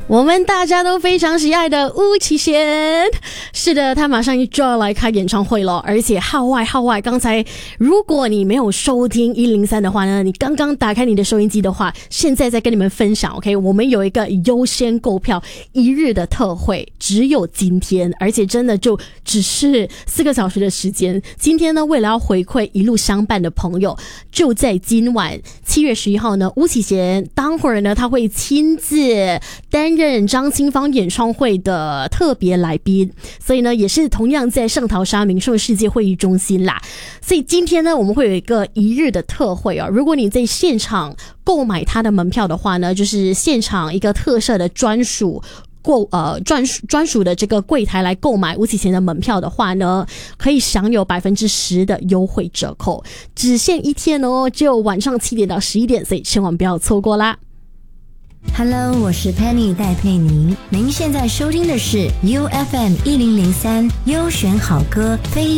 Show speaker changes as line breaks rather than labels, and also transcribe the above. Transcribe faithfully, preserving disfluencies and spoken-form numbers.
我们大家都非常喜爱的巫启贤，是的，他马上就要来开演唱会了，而且号外号外，刚才如果你没有收听一零三的话呢，你刚刚打开你的收音机的话，现在在跟你们分享 OK， 我们有一个优先购票一日的特惠，只有今天，而且真的就只是四个小时的时间。今天呢，为了要回馈一路相伴的朋友，就在今晚七月十一号呢，巫启贤当会儿呢他会亲自担任张清芳演唱会的特别来宾，所以呢也是同样在圣淘沙民盛世界会议中心啦。所以今天呢我们会有一个一日的特惠哦，如果你在现场购买他的门票的话呢，就是现场一个特设的专属购呃专属专属的这个柜台来购买巫启贤的门票的话呢，可以享有百分之十的优惠折扣，只限一天哦，只有晚上七点到十一点，所以千万不要错过啦。
Hello， 我是 Penny 戴佩妮，您现在收听的是 U F M 一零零三优选好歌非